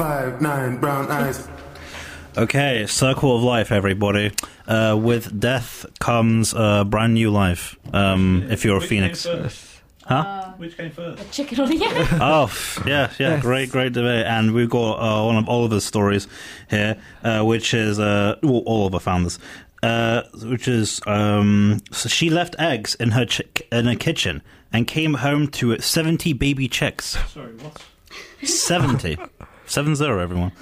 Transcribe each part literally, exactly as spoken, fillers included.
five, nine, brown eyes. Okay, circle of life, everybody. Uh, with death comes uh, brand new life. Um, if you're a Which phoenix, came first? huh? Uh, Which came first? The chicken or the egg? Oh, yeah, yeah, Yes. great, great debate. And we've got uh, one of Oliver's stories here, uh, which is, uh, well, Oliver found this, uh, which is, um, so she left eggs in her chick in her kitchen and came home to seventy baby chicks. Sorry, what? seventy. Seven zero, everyone.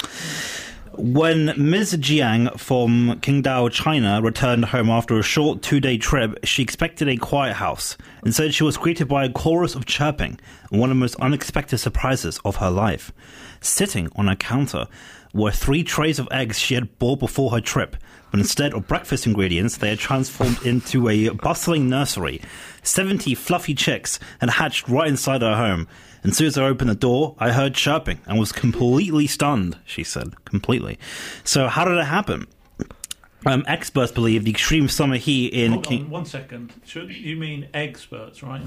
When Miz Jiang from Qingdao, China, returned home after a short two-day trip, she expected a quiet house. Instead, she was greeted by a chorus of chirping, one of the most unexpected surprises of her life. Sitting on a counter were three trays of eggs she had bought before her trip, but instead of breakfast ingredients, they had transformed into a bustling nursery. Seventy fluffy chicks had hatched right inside her home. And as soon as I opened the door, I heard chirping and was completely stunned, she said. Completely. So how did it happen? Um, experts believe the extreme summer heat in... Hold King- on, one second. Should you mean experts, right?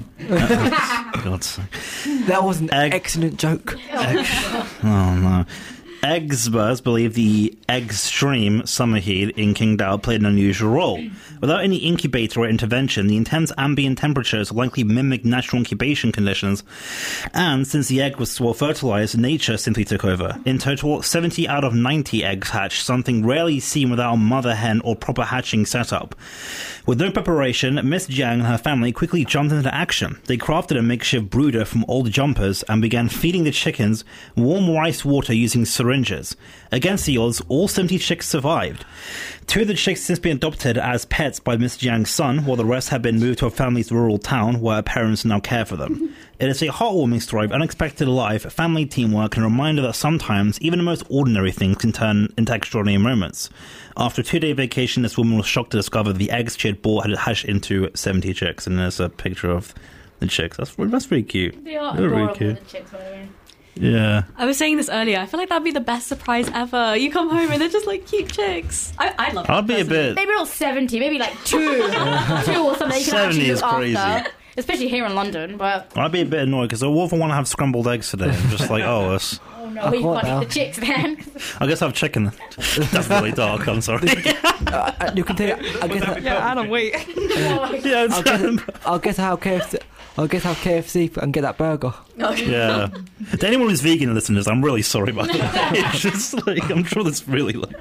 God's sake. That was an Egg- excellent joke. Oh, no. Experts believe the extreme summer heat in Qingdao played an unusual role. Without any incubator or intervention, the intense ambient temperatures likely mimicked natural incubation conditions, and since the egg was well fertilized, nature simply took over. In total, seventy out of ninety eggs hatched, something rarely seen without a mother hen or proper hatching setup. With no preparation, Miss Jiang and her family quickly jumped into action. They crafted a makeshift brooder from old jumpers and began feeding the chickens warm rice water using syringes. Against the odds, all seventy chicks survived. Two of the chicks have since been adopted as pets by Miss Jiang's son, while the rest have been moved to a family's rural town where her parents now care for them. It is a heartwarming story of unexpected life, family teamwork, and a reminder that sometimes even the most ordinary things can turn into extraordinary moments. After a two-day vacation, this woman was shocked to discover the eggs she had bought had hatched into seventy chicks, and there's a picture of the chicks. That's that's pretty cute. They are They're really adorable, cute. the chicks, by the way. Yeah. I was saying this earlier. I feel like that'd be the best surprise ever. You come home and they're just like cute chicks. I, I love. I'd be a personally. bit... Maybe not seventy, maybe like two. two or something you can seventy actually is look crazy. after. Especially here in London, but... I'd be a bit annoyed because I would want to have scrambled eggs today. I'm just like, oh, that's... Oh no, I we can't can't now. eat the chicks then. I guess I'll have chicken. That's really dark, I'm sorry. Uh, you can take. I guess. I, Yeah, Adam, wait. yeah, it's I'll get. I'll get how K F C. I'll get how K F C and get that burger. yeah. To anyone who's vegan listeners, I'm really sorry about that. It's just like, I'm sure that's really like...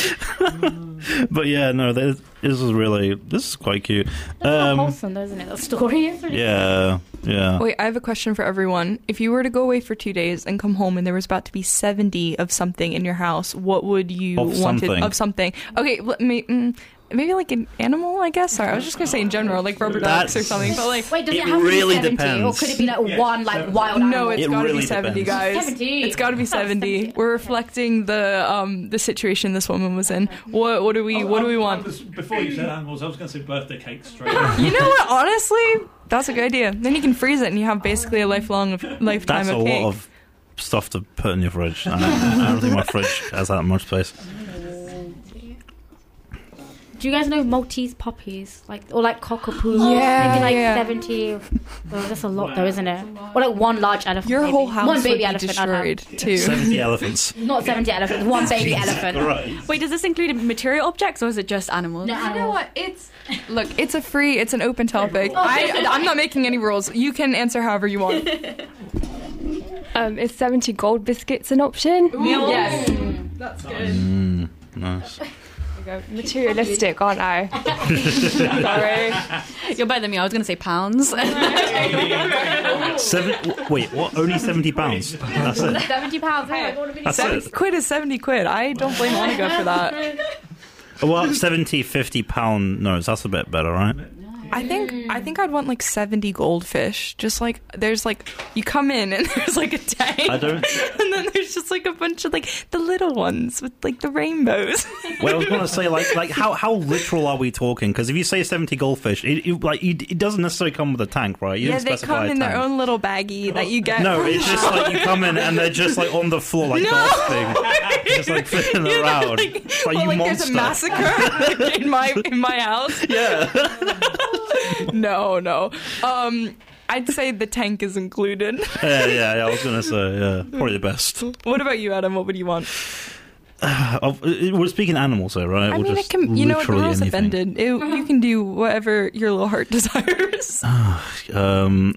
But yeah, no, this is really... This is quite cute. That's not Um, wholesome though, isn't it? The story is really... yeah, yeah. Wait, I have a question for everyone. If you were to go away for two days and come home and there was about to be seventy of something in your house, what would you Of want something. it of something? Okay, let me, mm, maybe like an animal, I guess. Sorry, I was just gonna say in general, like rubber ducks or That's- something. But like, Wait, does It it, have really to be seventy? depends. Or could it be like Yeah, one like seventy. wild animal? no, it's It got to really be seventy, depends. guys. seventy. It's got to be seventy. seventy. We're reflecting the um the situation this woman was in. What what do we what do we I- I want? was- before you said animals, I was going to say birthday cake straight away. You know what? Honestly, that's a good idea. Then you can freeze it and you have basically a lifelong of lifetime That's a of cake. lot of stuff to put in your fridge. I don't, I don't think my fridge has that much space. Do you guys know Maltese puppies? Like, or like cockapoos? Yeah, Maybe like yeah. seventy. Oh, that's a lot though, isn't it? Or like one large elephant. Your maybe. whole house One would baby be elephant. I'd have. destroyed too. seventy elephants. Not seventy elephants, one baby elephant. Right. Wait, does this include material objects or is it just animals? No, You know animals. what? It's look. It's a free. It's an open topic. I, I'm not making any rules. You can answer however you want. Um, is seventy gold biscuits an option? Yes. That's good. Mm, nice. Materialistic, aren't I? Sorry. You're better than me. I was going to say pounds. Seven, wait, what? Only seventy pounds? That's it. Seventy pounds. Hey, That's seventy it. quid is seventy quid. I don't blame Monica for that. Well, seventy, fifty pound notes. That's a bit better, right? I think I think I'd want like seventy goldfish. Just like there's like you come in and there's like a tank, I don't. and then there's just like a bunch of like the little ones with like the rainbows. Well, I was going to say, like, like how how literal are we talking? Because if you say seventy goldfish, it, it like you, it doesn't necessarily come with a tank, right? You Yeah, didn't they specify come a in their tank. own little baggie that you get. No, from it's the just shop. like you come in and they're just like on the floor, like No. gasping, just like flipping You know, around. like, It's like well, you like monster. there's a massacre like, in my in my house. Yeah. No, no. Um, I'd say the tank is included. yeah, yeah, yeah. I was gonna say, yeah, probably the best. What about you, Adam? What would you want? Uh, we're speaking animals, though, right? I Or mean, just it can. You know what? The literally rules have anything? ended. It, you can do whatever your little heart desires. Um,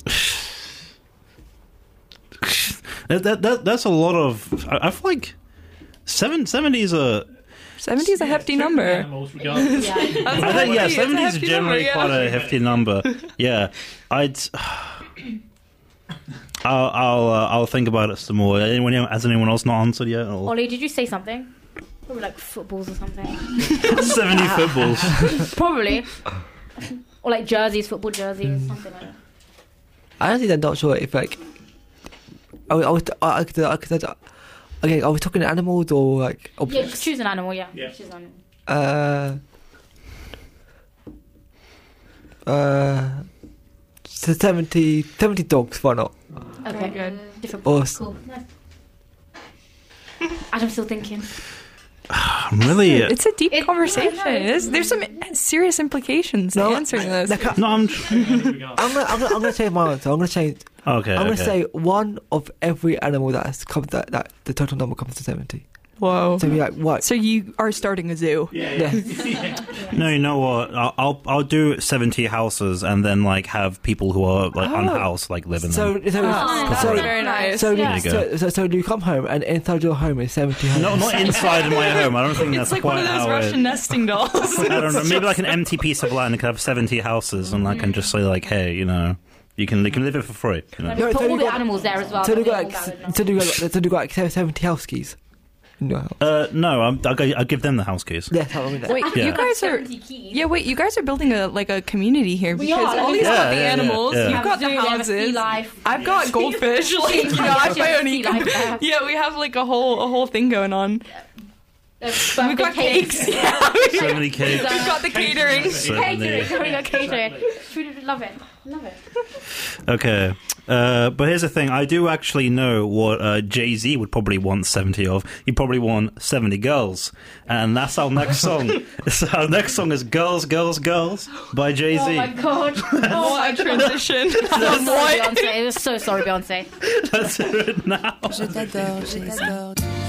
that, that, that that's a lot of. I, I feel like seven seventy is a. Seventy is a hefty Check the number. Animals regardless. Yeah. That's I what think yeah, it's a seventy is hefty generally number, yeah. quite a hefty number. Yeah, I'd. I'll I'll uh, I'll think about it some more. Anyone has anyone else not answered yet? Or Ollie, did you say something? Probably like footballs or something. seventy footballs. Probably. Or like jerseys, football jerseys, something like that. I honestly am not sure if like. I, I was. I, I, could, I, could, okay, are we talking animals or like Yeah, objects? just choose an animal, yeah. Yeah. Choose an animal. Uh. Uh. So seventy, seventy dogs. Why not? Okay, Very good. Different. Or s- Cool. Nice. Adam's still thinking. I'm really. It's a deep It- conversation. I know, it's- There's, there's some serious implications to No, answering this. Like, I, No, I'm. Regardless. I'm gonna, I'm gonna, I'm gonna change my answer. I'm gonna change. Okay. I'm gonna okay. say one of every animal that's comes that, that the total number comes to seventy. Whoa. So be like, what? So you are starting a zoo. Yeah, Yeah. yeah. No, you know what? I'll, I'll I'll do seventy houses and then like have people who are like Oh. unhoused like live in So, them. so, Oh, so, that's very nice. so, Yeah. There you so, so, so you come home and inside your home is seventy homes. No, not inside my home. I don't think It's that's like quite one of those how Russian it. nesting dolls. I don't know. Maybe like an empty piece of land that could have seventy houses, and I can just say like, hey, you know, you can you can live it for free. You know? Like, No, put so all you the got- animals there as well. So you then got they like, all go in there. so you got, so you got like seventy house keys. No. Uh, no, I'm, I'll, go- I'll give them the house keys. Yes, I mean that. Wait, Yeah. you guys are. seventy keys. Yeah, wait, you guys are building a like a community here We because are, like, Ollie's yeah, got the yeah, yeah, animals, yeah. you've got Zoo, the they have a houses, sea life. I've got goldfish. Like, you know, I have my own Sea life eco. there. Yeah, we have like a whole a whole thing going on. There's We've got birthday cakes. Yeah, Seventy cakes. we've got the catering. Catering. Seventy. We got catering. Food- Love it. Love it. Okay, uh, but here's the thing: I do actually know what uh, Jay Z would probably want seventy of. He'd probably want seventy girls, and that's our next song. So our next song is "Girls, Girls, Girls" by Jay Z. Oh my god. What a transition. I'm sorry, Beyonce. I'm so sorry, Beyonce. Let's hear it now. Je t'adore, je t'adore.